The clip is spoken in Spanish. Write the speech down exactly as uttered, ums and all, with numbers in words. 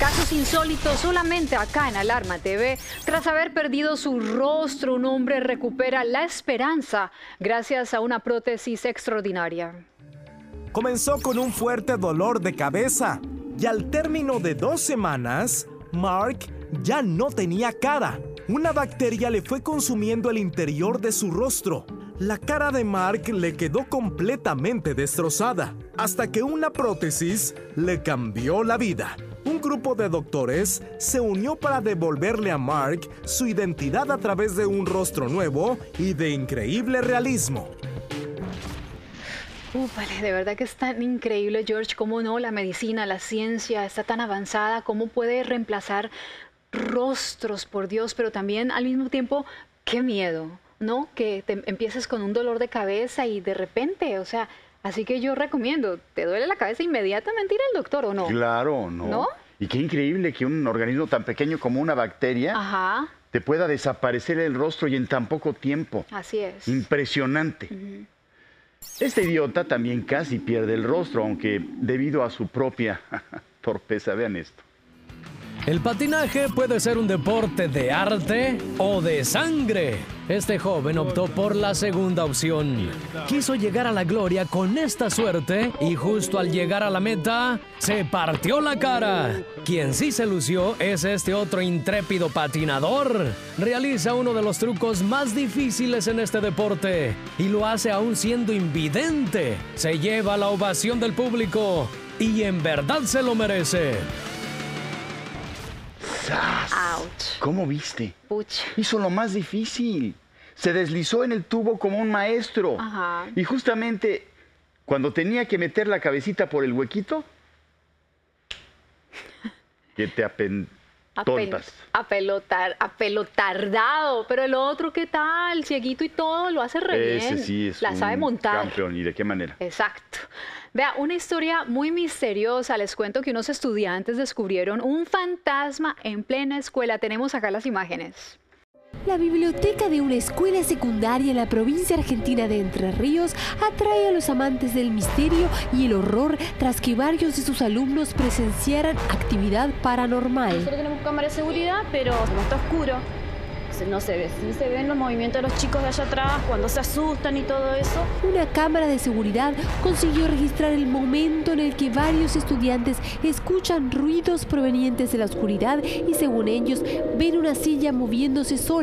Casos insólitos solamente acá en Alarma T V. Tras haber perdido su rostro, un hombre recupera la esperanza gracias a una prótesis extraordinaria. Comenzó con un fuerte dolor de cabeza y al término de dos semanas, Mark ya no tenía cara. Una bacteria le fue consumiendo el interior de su rostro. La cara de Mark le quedó completamente destrozada, hasta que una prótesis le cambió la vida. Un grupo de doctores se unió para devolverle a Mark su identidad a través de un rostro nuevo y de increíble realismo. Ufale, de verdad que es tan increíble, George, cómo no, la medicina, la ciencia está tan avanzada, cómo puede reemplazar rostros, por Dios, pero también al mismo tiempo, qué miedo, ¿no? Que te empieces con un dolor de cabeza y de repente, o sea, así que yo recomiendo, ¿te duele la cabeza inmediatamente ir al doctor o no? Claro, no. ¿No? Y qué increíble que un organismo tan pequeño como una bacteria Ajá. te pueda desaparecer el rostro y en tan poco tiempo. Así es. Impresionante. Uh-huh. Este idiota también casi pierde el rostro, aunque debido a su propia torpeza. Vean esto. El patinaje puede ser un deporte de arte o de sangre. Este joven optó por la segunda opción. Quiso llegar a la gloria con esta suerte y justo al llegar a la meta, se partió la cara. Quien sí se lució es este otro intrépido patinador. Realiza uno de los trucos más difíciles en este deporte y lo hace aún siendo invidente. Se lleva la ovación del público y en verdad se lo merece. ¡Sas! Ouch. ¿Cómo viste? Puch. Hizo lo más difícil. Se deslizó en el tubo como un maestro. Ajá. Y justamente cuando tenía que meter la cabecita por el huequito, que te apen... tontas. Apelotar, apelotardado. Pero el otro, ¿qué tal? Cieguito y todo, lo hace re bien. Ese sí es La un sabe montar. campeón. ¿Y de qué manera? Exacto. Vea, una historia muy misteriosa. Les cuento que unos estudiantes descubrieron un fantasma en plena escuela. Tenemos acá las imágenes. La biblioteca de una escuela secundaria en la provincia argentina de Entre Ríos atrae a los amantes del misterio y el horror tras que varios de sus alumnos presenciaran actividad paranormal. Nosotros tenemos cámara de seguridad, pero como está oscuro, no se ve. Sí se ven los movimientos de los chicos de allá atrás, cuando se asustan y todo eso. Una cámara de seguridad consiguió registrar el momento en el que varios estudiantes escuchan ruidos provenientes de la oscuridad y según ellos ven una silla moviéndose sola.